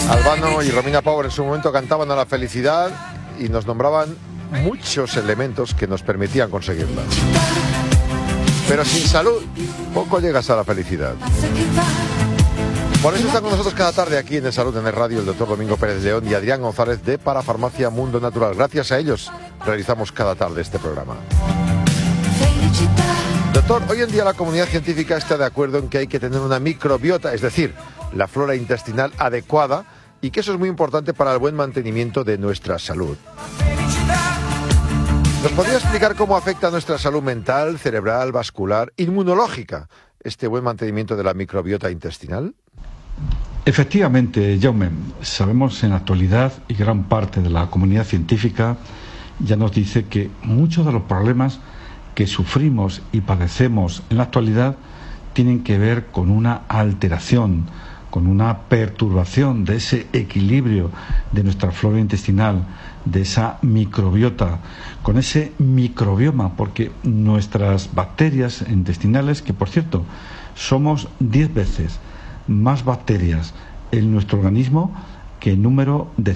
Albano y Romina Power en su momento cantaban a la felicidad y nos nombraban muchos elementos que nos permitían conseguirla. Pero sin salud, poco llegas a la felicidad. Por eso está con nosotros cada tarde aquí en el Salud en el Radio el doctor Domingo Pérez León y Adrián González de Parafarmacia Mundo Natural. Gracias a ellos realizamos cada tarde este programa. Doctor, hoy en día la comunidad científica está de acuerdo en que hay que tener una microbiota, es decir, la flora intestinal adecuada, y que eso es muy importante para el buen mantenimiento de nuestra salud. ¿Nos podría explicar cómo afecta a nuestra salud mental, cerebral, vascular, inmunológica, este buen mantenimiento de la microbiota intestinal? Efectivamente, Jaume, sabemos en la actualidad, y gran parte de la comunidad científica ya nos dice que muchos de los problemas que sufrimos y padecemos en la actualidad tienen que ver con una alteración, con una perturbación de ese equilibrio de nuestra flora intestinal, de esa microbiota, con ese microbioma, porque nuestras bacterias intestinales, que por cierto, somos 10 veces más bacterias en nuestro organismo que el número de